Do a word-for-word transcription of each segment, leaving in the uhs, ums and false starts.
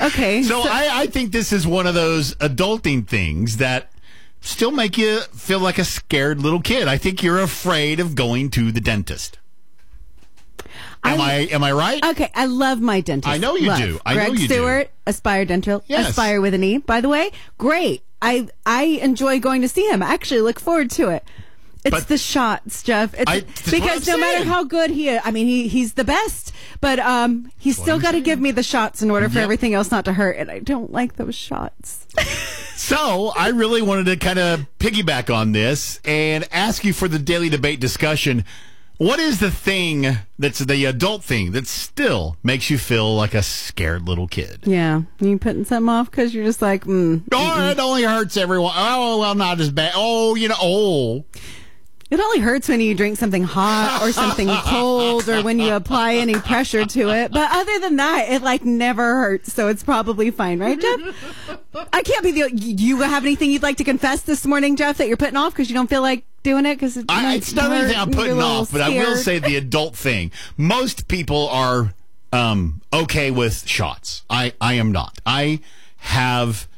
Okay. So, so I, I think this is one of those adulting things that still make you feel like a scared little kid. I think you're afraid of going to the dentist. Am I, I am I right? Okay, I love my dentist. I know you love. do. I Greg know you Stewart, do. Aspire Dental. Yes. Aspire with an E, by the way. Great. I I enjoy going to see him. I actually look forward to it. It's But the shots, Jeff. It's, I- that's what because I'm no matter saying. how good he is, I mean, he he's the best, but um, he's still I'm got to saying. give me the shots in order for Yep. everything else not to hurt, and I don't like those shots. So I really wanted to kind of piggyback on this and ask you for the daily debate discussion. What is the thing that's the adult thing that still makes you feel like a scared little kid? Yeah, you putting something off because you're just like, mm, Oh, it only hurts everyone. Oh, well, not as bad. Oh, you know, oh. It only hurts when you drink something hot or something cold or when you apply any pressure to it. But other than that, it like never hurts. So it's probably fine, right, Jeff? I can't be the. You have anything you'd like to confess this morning, Jeff, that you're putting off because you don't feel like doing it? Because it I, it's not anything I'm putting off, but I will scared. say the adult thing. Most people are um, okay with shots. I, I am not. I have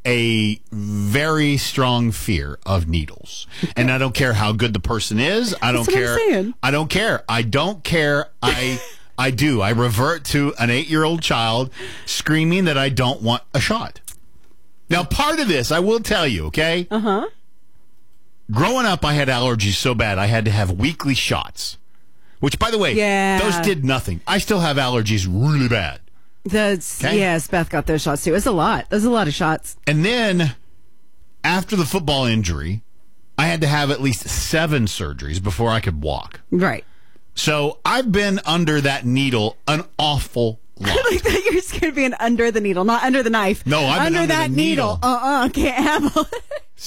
a very strong fear of needles. And I don't care how good the person is. I don't That's what I'm care. saying. I don't care. I don't care. I I do. I revert to an eight-year-old child screaming that I don't want a shot. Now, part of this, I will tell you, okay? Uh-huh. Growing up, I had allergies so bad I had to have weekly shots. Which, by the way, Yeah. those did nothing. I still have allergies really bad. That's, Okay. yes, Beth got those shots too. It's a lot. There's a lot of shots. And then, after the football injury, I had to have at least seven surgeries before I could walk. Right. So I've been under that needle an awful lot. Like that you're scared of being under the needle, not under the knife. No, I've been under, under that the needle. needle. Uh-uh, can't have it.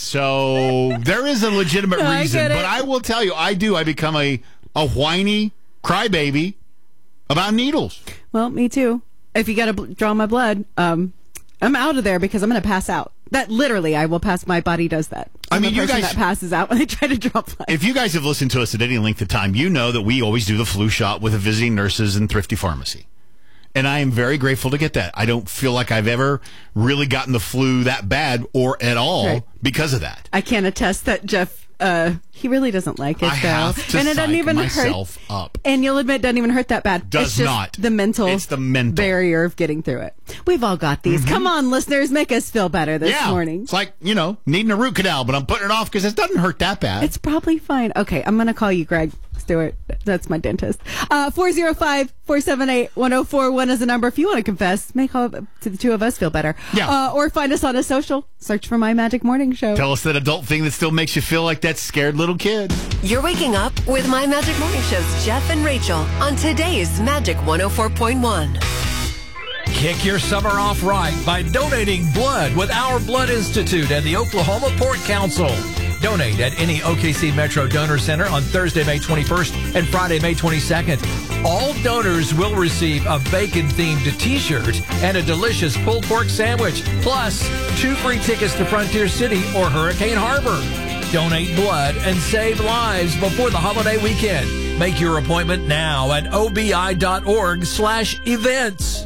So there is a legitimate No, I reason. get it. But I will tell you, I do. I become a, a whiny crybaby about needles. Well, me too. If you got to bl- draw my blood, um, I'm out of there because I'm going to pass out. That literally, I will pass. My body does that. I I'm mean, a you person guys- that passes out when they try to draw blood. If you guys have listened to us at any length of time, you know that we always do the flu shot with the visiting nurses and Thrifty Pharmacy. And I am very grateful to get that. I don't feel like I've ever really gotten the flu that bad or at all Right. because of that. I can attest that Jeff, uh, he really doesn't like it. I though. have to and it doesn't psych even myself hurt. up. And you'll admit, it doesn't even hurt that bad. Does it's just not. the mental. It's the mental. barrier of getting through it. We've all got these. Come on, listeners, make us feel better this yeah. morning. It's like, you know, needing a root canal, but I'm putting it off because it doesn't hurt that bad. It's probably fine. Okay, I'm going to call you Greg Stewart. That's my dentist. Uh, four oh five, four seven eight, one oh four one is the number. If you want to confess, make all to the two of us feel better. Yeah. Uh, or find us on a social. Search for My Magic Morning Show. Tell us that adult thing that still makes you feel like that scared little kid. You're waking up with My Magic Morning Show's Jeff and Rachel on today's Magic one oh four point one. Kick your summer off right by donating blood with Our Blood Institute and the Oklahoma Port Council. Donate at any O K C Metro Donor Center on Thursday, May twenty-first and Friday, May twenty-second. All donors will receive a bacon-themed T-shirt and a delicious pulled pork sandwich, plus two free tickets to Frontier City or Hurricane Harbor. Donate blood and save lives before the holiday weekend. Make your appointment now at obi.org slash events.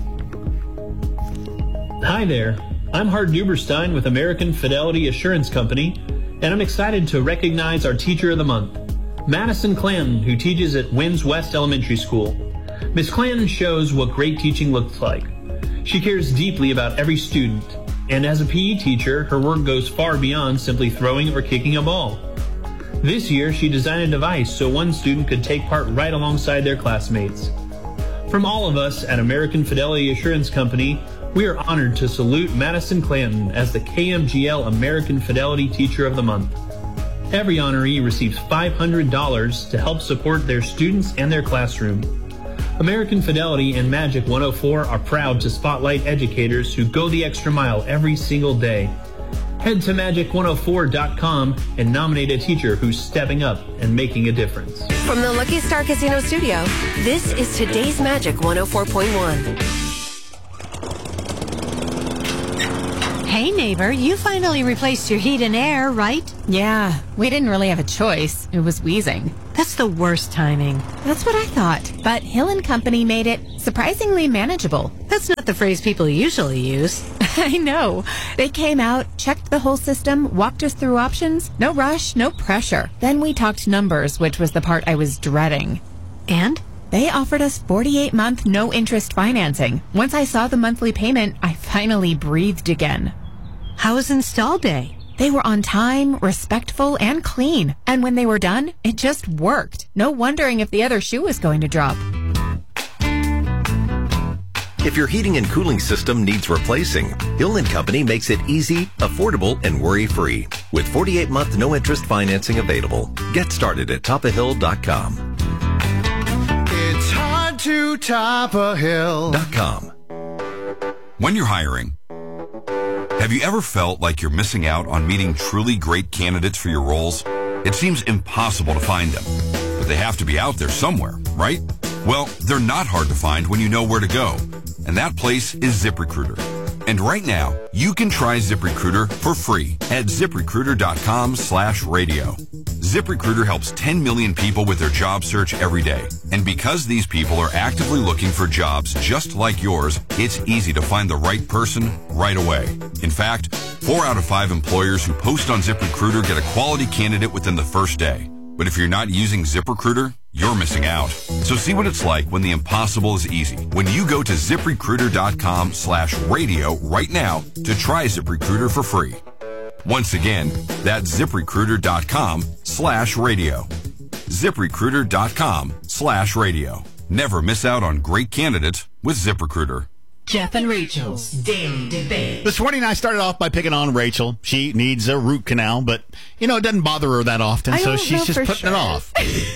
Hi there, I'm Hart Duberstein with American Fidelity Assurance Company, and I'm excited to recognize our Teacher of the Month, Madison Clanton, who teaches at Winds West Elementary School. Miss Clanton shows what great teaching looks like. She cares deeply about every student, and as a P E teacher, her work goes far beyond simply throwing or kicking a ball. This year, she designed a device so one student could take part right alongside their classmates. From all of us at American Fidelity Assurance Company, we are honored to salute Madison Clanton as the K M G L American Fidelity Teacher of the Month. Every honoree receives five hundred dollars to help support their students and their classroom. American Fidelity and Magic one oh four are proud to spotlight educators who go the extra mile every single day. Head to magic one oh four dot com and nominate a teacher who's stepping up and making a difference. From the Lucky Star Casino Studio, this is today's Magic one oh four point one. Hey, neighbor, you finally replaced your heat and air, right? Yeah, we didn't really have a choice. It was wheezing. That's the worst timing. That's what I thought. But Hill and Company made it surprisingly manageable. That's not the phrase people usually use. I know. They came out, checked the whole system, walked us through options. No rush, no pressure. Then we talked numbers, which was the part I was dreading. And? They offered us forty-eight month no-interest financing. Once I saw the monthly payment, I finally breathed again. How was install day? They were on time, respectful, and clean. And when they were done, it just worked. No wondering if the other shoe was going to drop. If your heating and cooling system needs replacing, Hill and Company makes it easy, affordable, and worry-free. With forty-eight month no-interest financing available. Get started at top of hill dot com. It's hard to top a hill. Dot com. When you're hiring, have you ever felt like you're missing out on meeting truly great candidates for your roles? It seems impossible to find them, but they have to be out there somewhere, right? Well, they're not hard to find when you know where to go, and that place is ZipRecruiter. And right now, you can try ZipRecruiter for free at ZipRecruiter.com slash radio. ZipRecruiter helps ten million people with their job search every day. And because these people are actively looking for jobs just like yours, it's easy to find the right person right away. In fact, four out of five employers who post on ZipRecruiter get a quality candidate within the first day. But if you're not using ZipRecruiter, you're missing out. So see what it's like when the impossible is easy. When you go to ZipRecruiter.com slash radio right now to try ZipRecruiter for free. Once again, that's ZipRecruiter.com slash radio. ZipRecruiter.com slash radio. Never miss out on great candidates with ZipRecruiter. Jeff and Rachel's Daily Debate. This morning I started off by picking on Rachel. She needs a root canal, but, you know, it doesn't bother her that often, I so don't she's know just for putting sure. it off.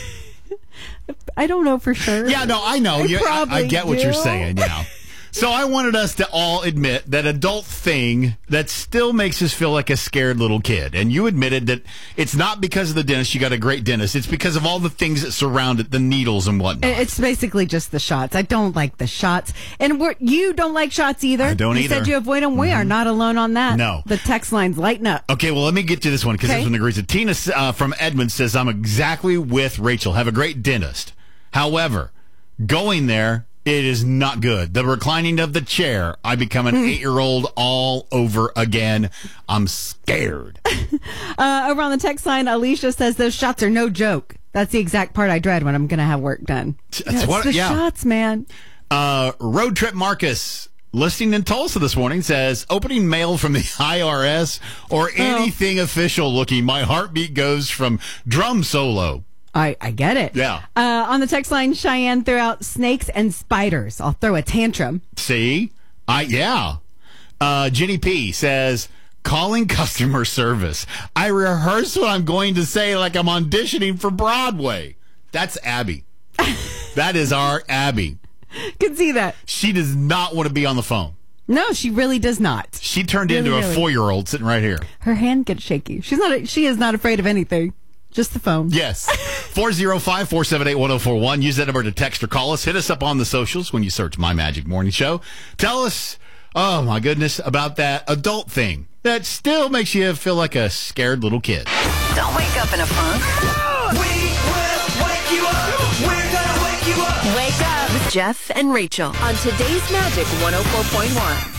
I don't know for sure. Yeah, no, I know. I You, I, I probably get what do. you're saying, yeah. So I wanted us to all admit that adult thing that still makes us feel like a scared little kid. And you admitted that it's not because of the dentist. You got a great dentist. It's because of all the things that surround it, the needles and whatnot. It's basically just the shots. I don't like the shots. And we're, you don't like shots either. I don't you either. said you avoid them. We are not alone on that. No. The text lines lighten up. Okay, well, let me get to this one because Okay. this one agrees. with Tina uh, from Edmond says, I'm exactly with Rachel. Have a great dentist. However, going there, it is not good. The reclining of the chair, I become an eight-year-old all over again. I'm scared. Uh, over on the text line, Alicia says those shots are no joke. That's the exact part I dread when I'm going to have work done. That's Yeah, it's what- the yeah. shots, man. Uh, Road Trip Marcus, listening in Tulsa this morning, says, opening mail from the I R S or anything official looking, my heartbeat goes from drum solo. I, I get it. Yeah. Uh, on the text line, Cheyenne threw out snakes and spiders. I'll throw a tantrum. See? I yeah. Uh, Jenny P says, calling customer service. I rehearse what I'm going to say like I'm auditioning for Broadway. That's Abby. That is our Abby. Can see that. She does not want to be on the phone. No, she really does not. She turned Really, into a really. four-year-old sitting right here. Her hand gets shaky. She's not. She is not afraid of anything. Just the phone. Yes. four oh five, four seven eight, one oh four one. Use that number to text or call us. Hit us up on the socials when you search My Magic Morning Show. Tell us, oh my goodness, about that adult thing that still makes you feel like a scared little kid. Don't wake up in a funk. We will wake you up. We're gonna wake you up. Wake up with Jeff and Rachel on today's Magic one oh four point one.